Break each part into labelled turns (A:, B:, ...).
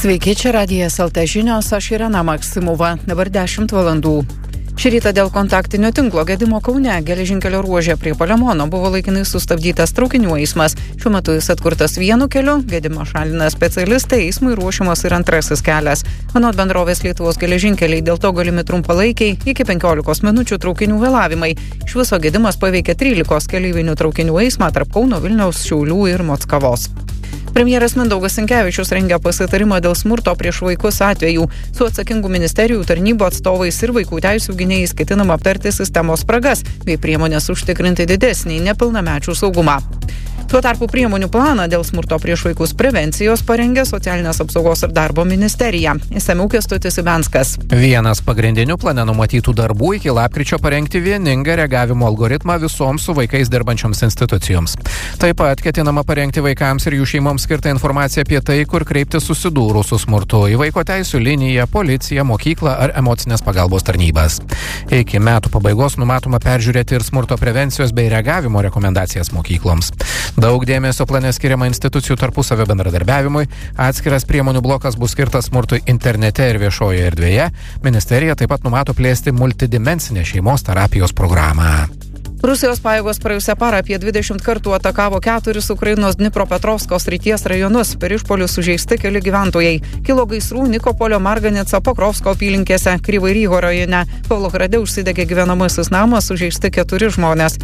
A: Sveiki, čia Radijas LT žinios, aš Irena Maksimova, dabar 10 valandų. Šį rytą dėl kontaktinio tinklo gedimo Kaune geležinkelio ruože prie Palemono buvo laikinai sustabdytas traukinių eismas. Šiuo metu jis atkurtas vienu keliu, gedimą šalina specialistai, eismui ruošiamas ir antrasis kelias. Anot bendrovės Lietuvos geležinkeliai dėl to galimi trumpalaikiai iki 15 minučių traukinių vėlavimai. Iš viso gedimas paveikė 13 keleivinių traukinių eismą tarp Kauno, Vilniaus, Šiaulių ir Mockavos. Premjeras Mindaugas Sinkevičius rengia pasitarimą dėl smurto prieš vaikus atvejų. Su atsakingų ministerijų, tarnybų atstovais ir vaikų teisių gynėjais ketinama aptarti sistemos spragas bei priemonės užtikrinti didesnį nepilnamečių saugumą. Tuo tarpu priemonių planą dėl smurto prieš vaikus prevencijos parengė Socialinės apsaugos ir darbo ministerija. Išsamiau Kęstutis Ibenskas.
B: Vienas pagrindinių plane numatytų darbų iki lapkričio parengti vieningą reagavimo algoritmą visoms su vaikais dirbančioms institucijoms. Taip pat ketinama parengti vaikams ir jų šeimoms skirtą informaciją apie tai, kur kreiptis susidūrus su smurtu į vaiko teisių liniją, policiją, mokyklą ar emocinės pagalbos tarnybas. Iki metų pabaigos numatoma peržiūrėti ir smurto prevencijos bei reagavimo rekomendacijas mokykloms. Daug dėmesio plane skiriama institucijų tarpusavio bendradarbiavimui, atskiras priemonių blokas bus skirtas smurtui internete ir viešojoje erdvėje. Ministerija taip pat numato plėsti multidimensinę šeimos terapijos programą.
A: Rusijos pajėgos praėjusią parą apie 20 kartų atakavo 4 Ukrainos Dnipropetrovsko srities rajonus. Per išpuolius sužeisti keli gyventojai. Kilo gaisrų Nikopolio, Marganica, Pokrovsko apylinkėse, Kryvai Rygo rajone. Pavlohrade užsidegė gyvenamasis namas, sužeisti 4 žmonės.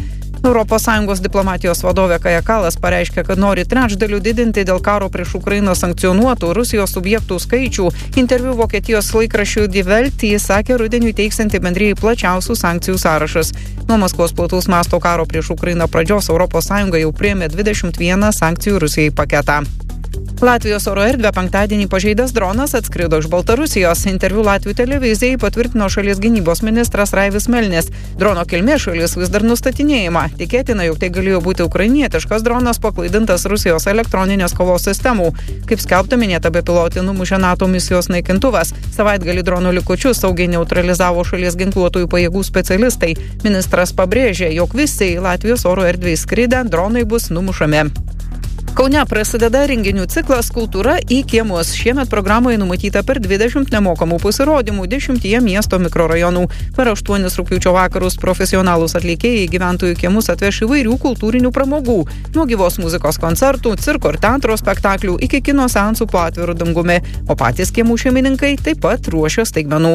A: ES diplomatijos vadovė Kaja Kallas pareiškė, kad nori trečdaliu didinti dėl karo prieš Ukrainą sankcionuotų Rusijos subjektų skaičių. Interviu Vokietijos laikraščiui Die Welt jis sakė rudeniui teiksianti bendrijai plačiausių sankcijų sąrašas. Nuo Maskvos plataus masto karo prieš Ukrainą pradžios ES jau priėmė 21 sankcijų Rusijai paketą. Latvijos oro erdvę penktadienį pažeidęs dronas atskrido iš Baltarusijos. Interviu Latvių televizijai patvirtino šalies gynybos ministras Raivis Melnis. Drono kilmės šalis vis dar nustatinėjama. Tikėtina, jog tai galėjo būti ukrainietiškas dronas paklaidintas Rusijos elektroninės kovos sistemų. Kaip skelbta, minėta bepilotį numušė NATO misijos naikintuvas. Savaitgalį drono likučius saugiai neutralizavo šalies ginkluotųjų pajėgų specialistai. Ministras pabrėžė, jog visi į Latvijos oro erdvę įskridę dronai bus numušami. Kaune prasideda renginių ciklas Kultūra į kiemus. Šiemet programoje numatyta per 20 nemokamų pasirodymų 10 miesto mikrorajonų. Per 8 rugpjūčio vakarus profesionalūs atlikėjai gyventojų kiemus atveš įvairių kultūrinių pramogų. Nuo gyvos muzikos koncertų, cirko ir teatro spektaklių iki kino seansų po atviru dangumi. O patys kiemų šeimininkai taip pat ruošia staigmenų.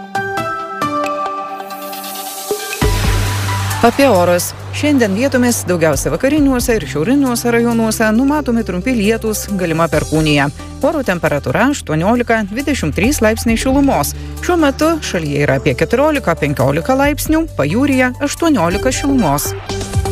A: Apie orus. Šiandien vietomis daugiausia vakariniuose ir šiauriniuose rajonuose numatomi trumpi lietūs, galima perkūnija. Oro temperatūra 18-23 laipsniai šilumos. Šiuo metu šalyje yra apie 14-15 laipsnių, pajūryje 18 šilumos.